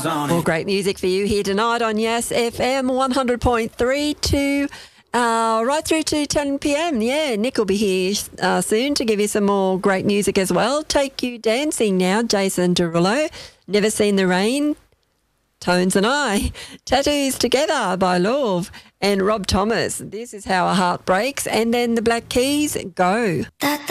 More great music for you here tonight on Yes FM 100.3 to right through to 10 p.m. Yeah, Nick will be here soon to give you some more great music as well. Take You Dancing now, Jason Derulo. Never Seen the Rain, Tones and I. Tattoos Together by Love and Rob Thomas. This is How a Heart Breaks. And then the Black Keys, Go.